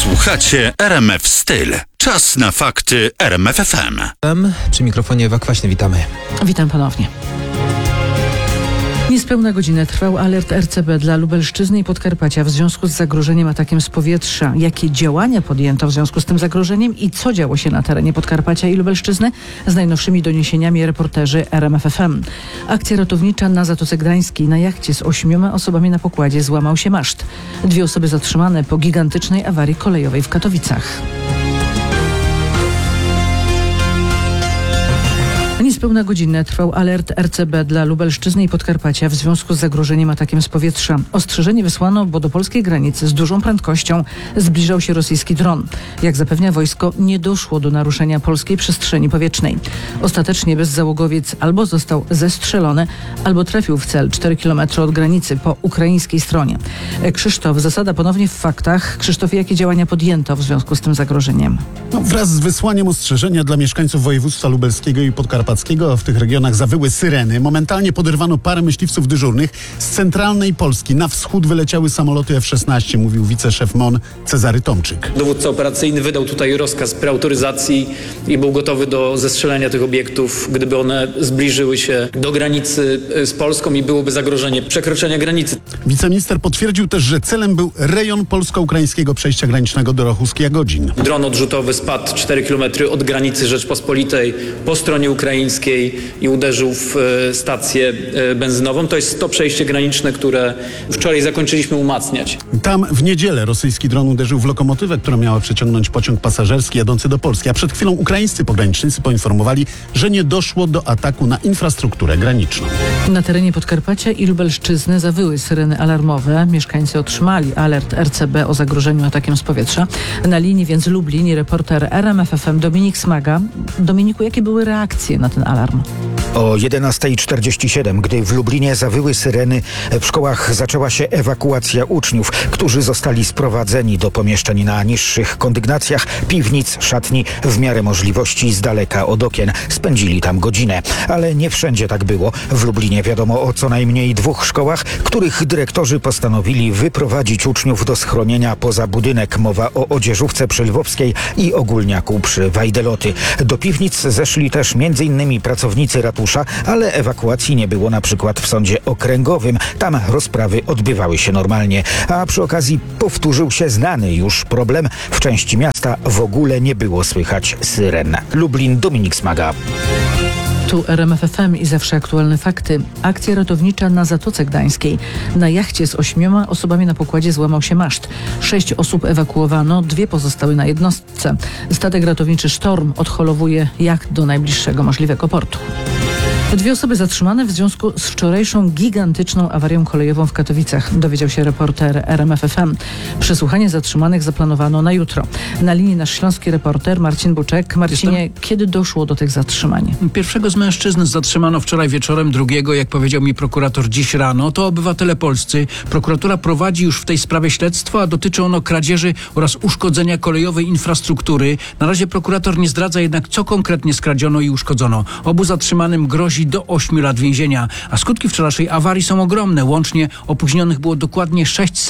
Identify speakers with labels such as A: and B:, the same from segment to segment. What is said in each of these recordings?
A: Słuchacie RMF Styl. Czas na fakty RMF FM.
B: Przy mikrofonie Ewa Kwaśny, witamy.
C: Witam ponownie. Niespełna godzinę trwał alert RCB dla Lubelszczyzny i Podkarpacia w związku z zagrożeniem atakiem z powietrza. Jakie działania podjęto w związku z tym zagrożeniem i co działo się na terenie Podkarpacia i Lubelszczyzny? Z najnowszymi doniesieniami reporterzy RMF FM. Akcja ratownicza na Zatoce Gdańskiej. Na jachcie z 8 osobami na pokładzie złamał się maszt. 2 osoby zatrzymane po gigantycznej awarii kolejowej w Katowicach. Niespełna godzinę trwał alert RCB dla Lubelszczyzny i Podkarpacia w związku z zagrożeniem atakiem z powietrza. Ostrzeżenie wysłano, bo do polskiej granicy z dużą prędkością zbliżał się rosyjski dron. Jak zapewnia wojsko, nie doszło do naruszenia polskiej przestrzeni powietrznej. Ostatecznie bezzałogowiec albo został zestrzelony, albo trafił w cel 4 km od granicy po ukraińskiej stronie. Krzysztof, zasada ponownie w faktach. Krzysztof, jakie działania podjęto w związku z tym zagrożeniem?
D: Wraz z wysłaniem ostrzeżenia dla mieszkańców województwa lubelskiego i podkarpackiego w tych regionach zawyły syreny. Momentalnie poderwano parę myśliwców dyżurnych. Z centralnej Polski na wschód wyleciały samoloty F-16, mówił wiceszef MON Cezary Tomczyk.
E: Dowódca operacyjny wydał tutaj rozkaz preautoryzacji i był gotowy do zestrzelenia tych obiektów, gdyby one zbliżyły się do granicy z Polską i byłoby zagrożenie przekroczenia granicy.
D: Wiceminister potwierdził też, że celem był rejon polsko-ukraińskiego przejścia granicznego do Rochuskia-Godzin.
E: Dron odrzutowy spadł 4 km od granicy Rzeczpospolitej po stronie ukraińskiej i uderzył w stację benzynową. To jest to przejście graniczne, które wczoraj zakończyliśmy umacniać.
D: Tam w niedzielę rosyjski dron uderzył w lokomotywę, która miała przeciągnąć pociąg pasażerski jadący do Polski, a przed chwilą ukraińscy pogranicznicy poinformowali, że nie doszło do ataku na infrastrukturę graniczną.
C: Na terenie Podkarpacia i Lubelszczyzny zawyły syreny alarmowe. Mieszkańcy otrzymali alert RCB o zagrożeniu atakiem z powietrza. Na linii więc Lublin i reporter RMF FM Dominik Smaga. Dominiku, jakie były reakcje na ten alarm?
F: O 11:47, gdy w Lublinie zawyły syreny, w szkołach zaczęła się ewakuacja uczniów, którzy zostali sprowadzeni do pomieszczeń na niższych kondygnacjach, piwnic, szatni, w miarę możliwości z daleka od okien. Spędzili tam godzinę. Ale nie wszędzie tak było. W Lublinie wiadomo o co najmniej 2 szkołach, których dyrektorzy postanowili wyprowadzić uczniów do schronienia poza budynek. Mowa o Odzieżówce przy Lwowskiej i Ogólniaku przy Wajdeloty. Do piwnic zeszli też m.in. pracownicy ratusza, ale ewakuacji nie było na przykład w sądzie okręgowym. Tam rozprawy odbywały się normalnie. A przy okazji powtórzył się znany już problem. W części miasta w ogóle nie było słychać syren. Lublin, Dominik Smaga.
C: Tu RMF FM i zawsze aktualne fakty. Akcja ratownicza na Zatoce Gdańskiej. Na jachcie z 8 osobami na pokładzie złamał się maszt. 6 osób ewakuowano, 2 pozostały na jednostce. Statek ratowniczy Sztorm odholowuje jacht do najbliższego możliwego portu. 2 osoby zatrzymane w związku z wczorajszą gigantyczną awarią kolejową w Katowicach, dowiedział się reporter RMF FM. Przesłuchanie zatrzymanych zaplanowano na jutro. Na linii nasz śląski reporter Marcin Buczek. Marcinie, kiedy doszło do tych zatrzymań?
G: Pierwszego z mężczyzn zatrzymano wczoraj wieczorem, drugiego, jak powiedział mi prokurator, dziś rano. To obywatele polscy. Prokuratura prowadzi już w tej sprawie śledztwo, a dotyczy ono kradzieży oraz uszkodzenia kolejowej infrastruktury. Na razie prokurator nie zdradza jednak, co konkretnie skradziono i uszkodzono. Obu zatrzymanym grozi do 8 lat więzienia, a skutki wczorajszej awarii są ogromne. Łącznie opóźnionych było dokładnie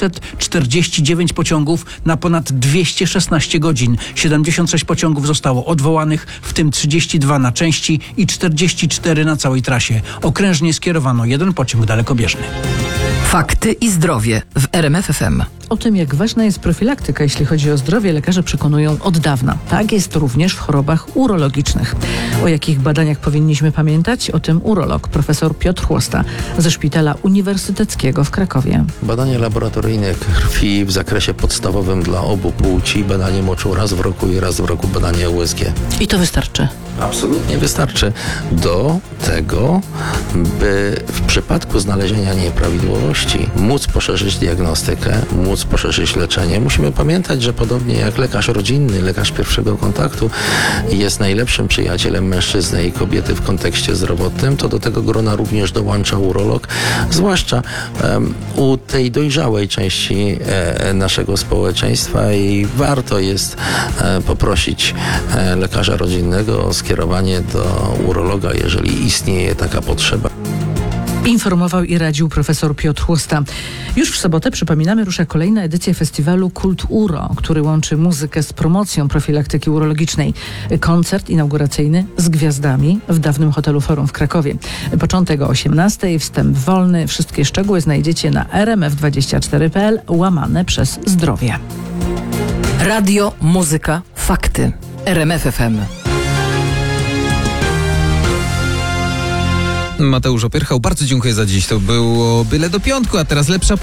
G: 649 pociągów na ponad 216 godzin. 76 pociągów zostało odwołanych, w tym 32 na części i 44 na całej trasie. Okrężnie skierowano 1 pociąg dalekobieżny.
H: Fakty i zdrowie w RMF FM.
C: O tym, jak ważna jest profilaktyka, jeśli chodzi o zdrowie, lekarze przekonują od dawna. Tak jest również w chorobach urologicznych. O jakich badaniach powinniśmy pamiętać? O tym urolog profesor Piotr Chłosta ze Szpitala Uniwersyteckiego w Krakowie.
I: Badanie laboratoryjne krwi w zakresie podstawowym dla obu płci, badanie moczu raz w roku i raz w roku badanie USG.
C: I to wystarczy?
I: Absolutnie wystarczy do tego, by w przypadku znalezienia nieprawidłowości móc poszerzyć diagnostykę, móc poszerzyć leczenie. Musimy pamiętać, że podobnie jak lekarz rodzinny, lekarz pierwszego kontaktu jest najlepszym przyjacielem mężczyzny i kobiety w kontekście zdrowotnym, to do tego grona również dołącza urolog, zwłaszcza u tej dojrzałej części naszego społeczeństwa i warto jest poprosić lekarza rodzinnego o skierowanie do urologa, jeżeli istnieje taka potrzeba.
C: Informował i radził profesor Piotr Chłosta. Już w sobotę, przypominamy, rusza kolejna edycja festiwalu Kult Uro, który łączy muzykę z promocją profilaktyki urologicznej. Koncert inauguracyjny z gwiazdami w dawnym hotelu Forum w Krakowie. Początek o 18:00, wstęp wolny. Wszystkie szczegóły znajdziecie na rmf24.pl/zdrowie.
H: Radio, muzyka, fakty. RMF FM.
B: Mateusz Opyrchał, bardzo dziękuję za dziś. To było byle do piątku, a teraz lepsza